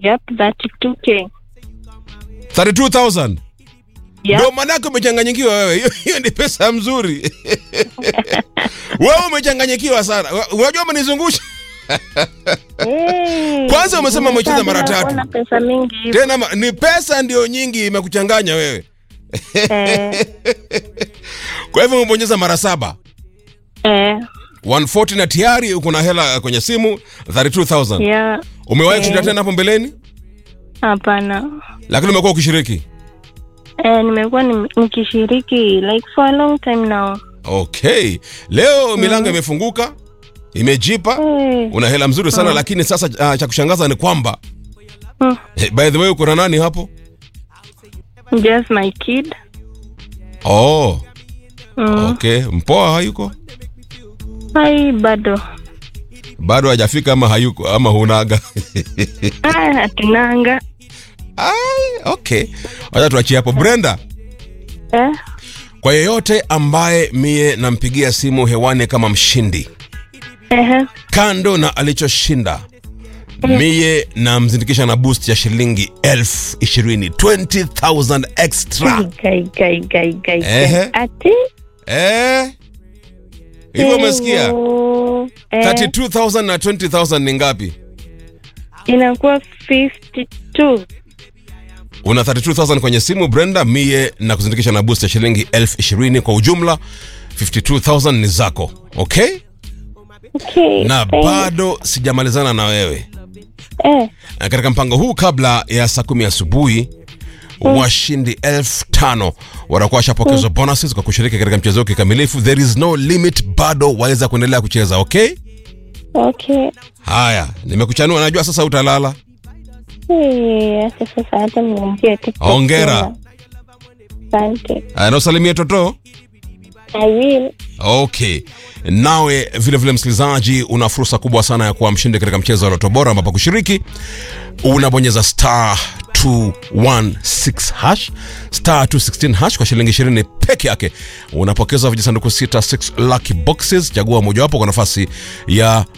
Yep, 32K. 32,000. Yep. Ndio manako umechanganyikiwa wewe. Hiyo ni pesa mzuri. Wewe umechanganyikiwa sana. Unajua umenizungusha. Kwanza umesema umecheza mara 3. Kuna pesa mingi. Tena ni pesa ndio nyingi imekuchanganya wewe. Kwa hivyo umebonyeza mara 7. 140 na tayari uko na hela kwenye simu 32,000. Yeah. Umewahi kushinda tena hapo mbeleni? Hapana. Lakini umekuwa ukishiriki? Nimekuwa nikishiriki like for a long time now. Okay. Leo milango imefunguka, imejipa. Una hela mzuri sana lakini sasa cha kushangaza ni kwamba by the way uko na nani hapo? Just my kid. Oh. Okay, mpoa hayuko? Hai bado. Bado hajafika ama hayuko ama hunaga? Hatunanga. Okay. Wacha tuachie hapo Brenda. Kwa yeyote ambaye mie nampigia simu hewani kama mshindi. Kando na alichoshinda. Mie namzindikisha na boost ya shilingi 20,000, 20,000 extra. Gai. Ati? Hivyo umesikia? 32,000 na 20,000 ni ngapi? Inakuwa 52. Una 32,000 kwenye simu Brenda, mie na kuzindikisha na boost ya shilingi 20,000 kwa ujumla 52,000 ni zako. Okay? Okay. Na bado sijamalizana na wewe. Katika mpango huu kabla ya saa 10 asubuhi washindi 5,000 watakuwa washapokezwa bonuses kwa kushiriki katika mchezo huu kikamilifu. There is no limit, bado waweza kuendelea kucheza. Okay? Okay. Haya, nimekuchanua, najua sasa utalala. Sasa hata niingie TikTok. Hongera. Asante. Na usalimie Toto. I will. Okay. Nawe vile msikilizaji, una fursa kubwa sana ya kuwa mshindi katika mchezo wa Loto Bora, ambapo kushiriki unabonyeza star 216 hash, star 216 hash kwa shilingi 20 peke yake. Unapokezwa vijisanduku 6 lucky boxes, chagua mojawapo kwa nafasi ya